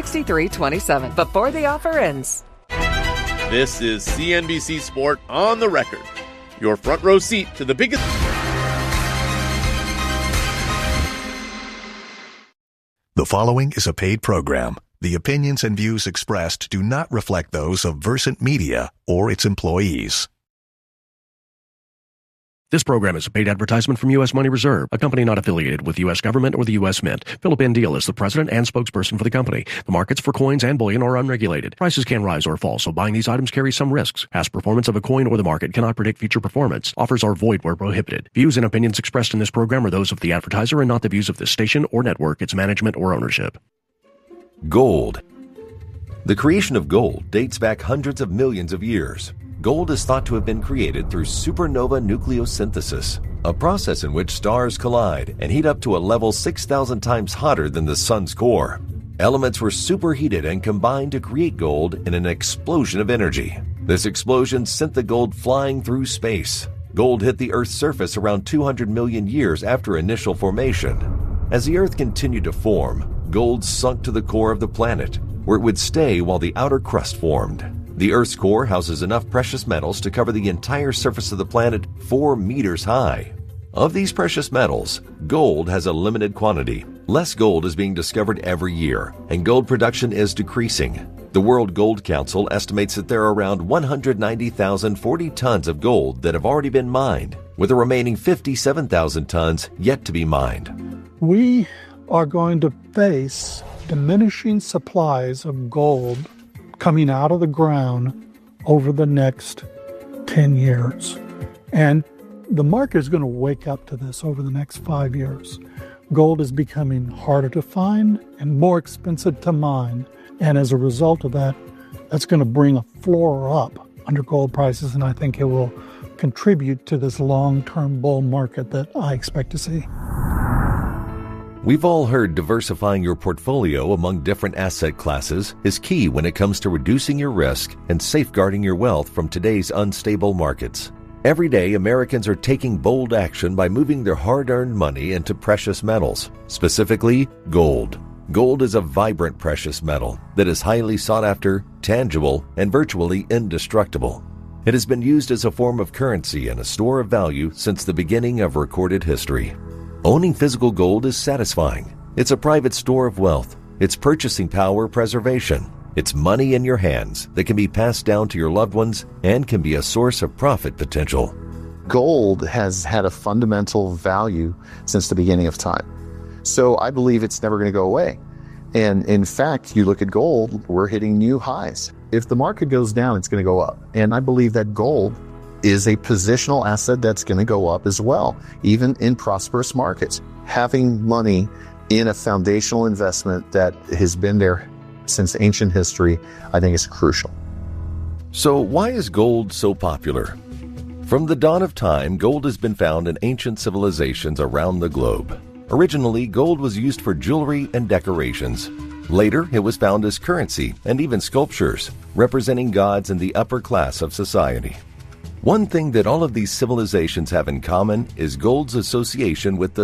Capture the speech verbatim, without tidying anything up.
sixty-three twenty-seven before the offer ends. This is C N B C Sport on the Record, your front row seat to the biggest... The following is a paid program. The opinions and views expressed do not reflect those of Versant Media or its employees. This program is a paid advertisement from U S Money Reserve, a company not affiliated with the U S government or the U S Mint. Philip N. Deal is the president and spokesperson for the company. The markets for coins and bullion are unregulated. Prices can rise or fall, so buying these items carries some risks. Past performance of a coin or the market cannot predict future performance. Offers are void where prohibited. Views and opinions expressed in this program are those of the advertiser and not the views of this station or network, its management, or ownership. Gold. The creation of gold dates back hundreds of millions of years. Gold is thought to have been created through supernova nucleosynthesis, a process in which stars collide and heat up to a level six thousand times hotter than the sun's core. Elements were superheated and combined to create gold in an explosion of energy. This explosion sent the gold flying through space. Gold hit the Earth's surface around two hundred million years after initial formation. As the Earth continued to form, gold sunk to the core of the planet, where it would stay while the outer crust formed. The Earth's core houses enough precious metals to cover the entire surface of the planet four meters high. Of these precious metals, gold has a limited quantity. Less gold is being discovered every year, and gold production is decreasing. The World Gold Council estimates that there are around one hundred ninety thousand forty tons of gold that have already been mined, with a remaining fifty-seven thousand tons yet to be mined. We are going to face diminishing supplies of gold coming out of the ground over the next ten years. And the market is going to wake up to this over the next five years. Gold is becoming harder to find and more expensive to mine. And as a result of that, that's going to bring a floor up under gold prices, and I think it will contribute to this long-term bull market that I expect to see. We've all heard diversifying your portfolio among different asset classes is key when it comes to reducing your risk and safeguarding your wealth from today's unstable markets. Every day, Americans are taking bold action by moving their hard-earned money into precious metals, specifically gold. Gold is a vibrant precious metal that is highly sought after, tangible, and virtually indestructible. It has been used as a form of currency and a store of value since the beginning of recorded history. Owning physical gold is satisfying. It's a private store of wealth. It's purchasing power preservation. It's money in your hands that can be passed down to your loved ones and can be a source of profit potential. Gold has had a fundamental value since the beginning of time. So I believe it's never going to go away. And in fact, you look at gold, we're hitting new highs. If the market goes down, it's going to go up. And I believe that gold is a positional asset that's going to go up as well, even in prosperous markets. Having money in a foundational investment that has been there since ancient history, I think is crucial. So why is gold so popular? From the dawn of time, gold has been found in ancient civilizations around the globe. Originally, gold was used for jewelry and decorations. Later, it was found as currency and even sculptures, representing gods in the upper class of society. One thing that all of these civilizations have in common is gold's association with the